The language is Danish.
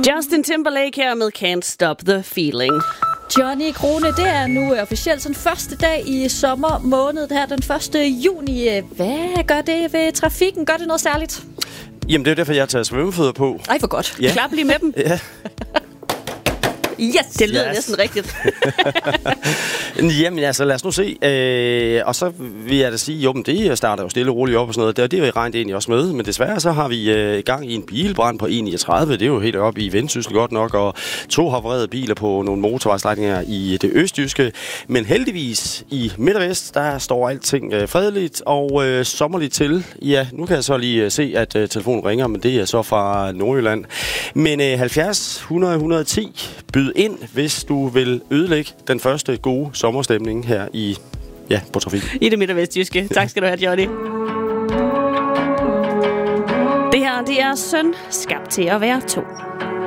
Justin Timberlake her med Can't Stop the Feeling. Johnny Krone, det er nu officielt sådan første dag i sommermåned, det her den 1. juni. Hvad gør det ved trafikken? Gør det noget særligt? Jamen, det er derfor, jeg har taget svømmefødder på. Ej, for godt. Ja. Klap lige med dem. Ja. Yes, det lyder næsten rigtigt. Jamen altså, lad os nu se. Og så vil jeg da sige, jo, men det starter jo stille og roligt op og sådan noget. Det er jo regnet egentlig også med. Men desværre så har vi gang i en bilbrand på E39. Det er jo helt oppe i Vendsyssel godt nok. Og 2 havarerede biler på nogle motorvejsstrækninger i det østjyske. Men heldigvis i Midt og Vest, der står alting fredeligt og sommerligt til. Ja, nu kan jeg så lige se, at telefonen ringer, men det er så fra Nordjylland. Men 70 100 110 byd ind, hvis du vil ødelægge den første gode sommerstemning her på trafikken. I det Midt- og Vestjyske. Tak skal du have, Johnny. Det her, det er Søn, skabt til at være 2.